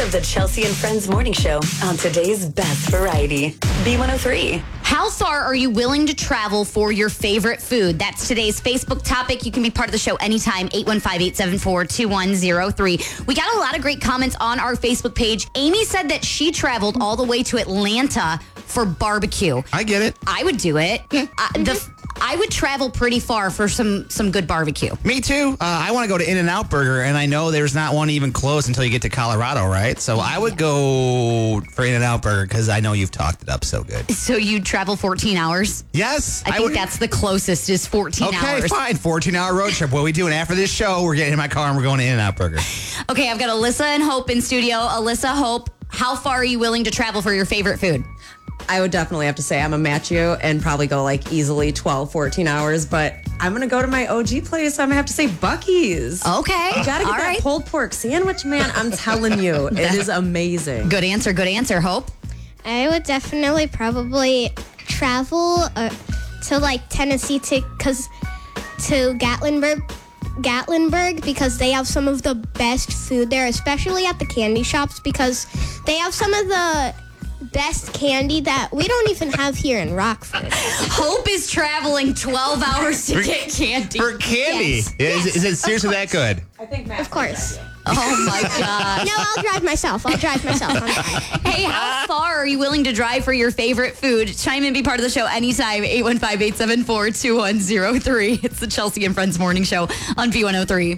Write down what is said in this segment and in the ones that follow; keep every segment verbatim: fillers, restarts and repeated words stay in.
of the Chelsea and Friends Morning Show on today's best variety. B one oh three. How far are you willing to travel for your favorite food? That's today's Facebook topic. You can be part of the show anytime, eight one five, eight seven four, two one zero three. We got a lot of great comments on our Facebook page. Amy said that she traveled all the way to Atlanta for barbecue. I get it. I would do it. uh, the, I would travel pretty far for some, some good barbecue. Me too. Uh, I want to go to In-N-Out Burger, and I know there's not one even close until you get to Colorado, right? So I would go for In-N-Out Burger because I know you've talked it up so good. So you travel fourteen hours? Yes. I, I think would... that's the closest is fourteen okay, hours. Okay, fine. fourteen-hour road trip. What are we doing after this show? We're getting in my car and we're going to In-N-Out Burger. Okay, I've got Alyssa and Hope in studio. Alyssa, Hope, how far are you willing to travel for your favorite food? I would definitely have to say I'm going to match you and probably go like easily twelve, fourteen hours, but I'm going to go to my O G place. I'm going to have to say Buc-ee's. Okay. You got to get All that right. pulled pork sandwich, man. I'm telling you, it is amazing. Good answer, good answer, Hope. I would definitely probably travel uh, to like Tennessee to, cause, to Gatlinburg, Gatlinburg because they have some of the best food there, especially at the candy shops because they have some of the best candy that we don't even have here in Rockford. Hope is traveling twelve hours to for, get candy. For candy? Yes. Is, Yes, is it seriously that good? I think Matt Of course. Oh my God. No, I'll drive myself. I'll drive myself. I'm fine. Hey, how far are you willing to drive for your favorite food? Chime in, be part of the show anytime, eight one five, eight seven four, two one zero three. It's the Chelsea and Friends Morning Show on B one oh three.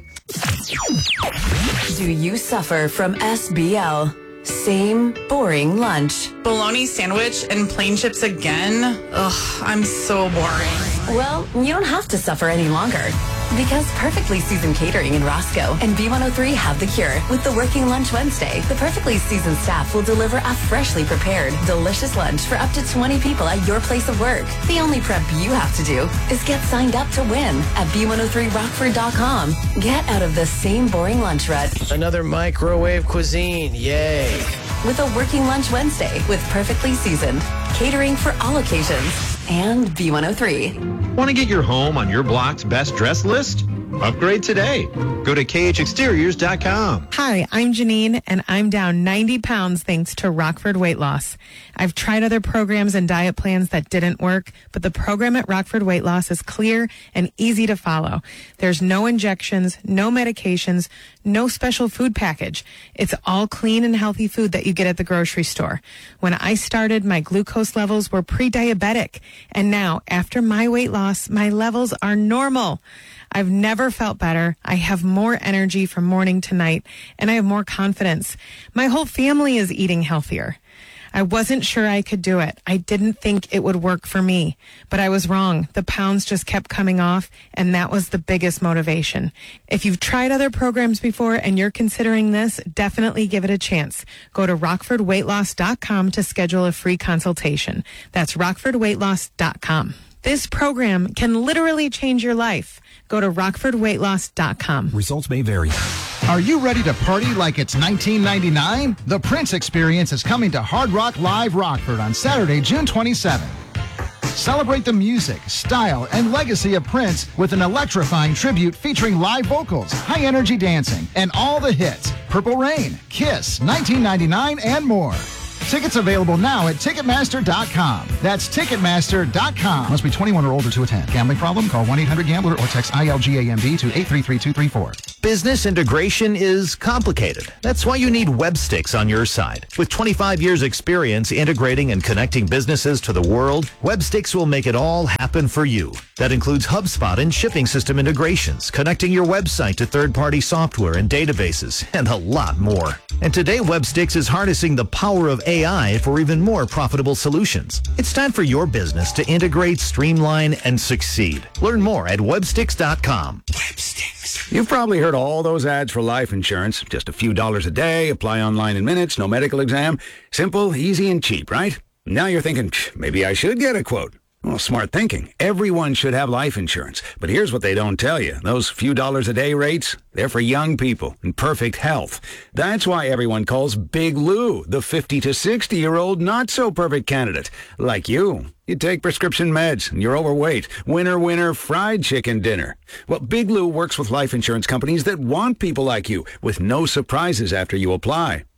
Do you suffer from S B L? Same boring lunch. Bologna sandwich and plain chips again? Ugh, I'm so boring. Well, you don't have to suffer any longer. Because Perfectly Seasoned Catering in Roscoe and B one oh three have the cure. With the Working Lunch Wednesday, the Perfectly Seasoned staff will deliver a freshly prepared, delicious lunch for up to twenty people at your place of work. The only prep you have to do is get signed up to win at B one oh three rockford dot com. Get out of the same boring lunch rut. Another microwave cuisine, yay. With a Working Lunch Wednesday with Perfectly Seasoned. Catering for all occasions. And B one oh three. Want to get your home on your block's best dress list? Upgrade today. Go to K H exteriors dot com. Hi, I'm Janine, and I'm down ninety pounds thanks to Rockford Weight Loss. I've tried other programs and diet plans that didn't work, but the program at Rockford Weight Loss is clear and easy to follow. There's no injections, no medications, no special food package. It's all clean and healthy food that you get at the grocery store. When I started, my glucose levels were pre-diabetic, and now, after my weight loss, my levels are normal. I've never felt better. I have more energy from morning to night, and I have more confidence. My whole family is eating healthier. I wasn't sure I could do it. I didn't think it would work for me, but I was wrong. The pounds just kept coming off, and that was the biggest motivation. If you've tried other programs before and you're considering this, definitely give it a chance. Go to rockford weight loss dot com to schedule a free consultation. That's rockford weight loss dot com. This program can literally change your life. Go to rockford weight loss dot com. Results may vary. Are you ready to party like it's nineteen ninety-nine? The Prince Experience is coming to Hard Rock Live Rockford on Saturday, June twenty-seventh. Celebrate the music, style, and legacy of Prince with an electrifying tribute featuring live vocals, high-energy dancing, and all the hits. Purple Rain, Kiss, nineteen ninety-nine, and more. Tickets available now at Ticketmaster dot com. That's Ticketmaster dot com. Must be twenty-one or older to attend. Gambling problem? Call one eight hundred gambler or text I L G A M B to eight three three two three four. Business integration is complicated. That's why you need Webstix on your side. With twenty-five years experience integrating and connecting businesses to the world, Webstix will make it all happen for you. That includes HubSpot and shipping system integrations, connecting your website to third-party software and databases, and a lot more. And today, Webstix is harnessing the power of A I for even more profitable solutions. It's time for your business to integrate, streamline, and succeed. Learn more at webstix dot com. Webstix. You've probably heard all those ads for life insurance. Just a few dollars a day, apply online in minutes, no medical exam. Simple, easy, and cheap, right? Now you're thinking, maybe I should get a quote. Well, smart thinking. Everyone should have life insurance. But here's what they don't tell you. Those few dollars a day rates, they're for young people in perfect health. That's why everyone calls Big Lou the fifty to sixty-year-old not-so-perfect candidate. Like you. You take prescription meds, and you're overweight. Winner, winner, fried chicken dinner. Well, Big Lou works with life insurance companies that want people like you, with no surprises after you apply.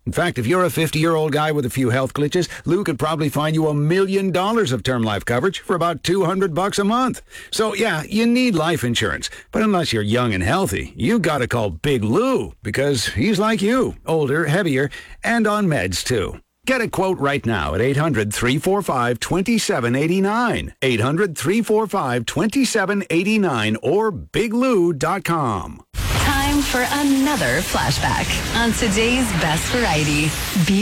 In fact, if you're a fifty-year-old guy with a few health glitches, Lou could probably find you a million dollars of term life coverage for about two hundred bucks a month. So yeah, you need life insurance. But unless you're young and healthy, you gotta call Big Lou, because he's like you, older, heavier, and on meds too. Get a quote right now at eight hundred, three four five, two seven eight nine, eight hundred, three four five, two seven eight nine, or big lou dot com. Time for another flashback on today's Best Variety. Be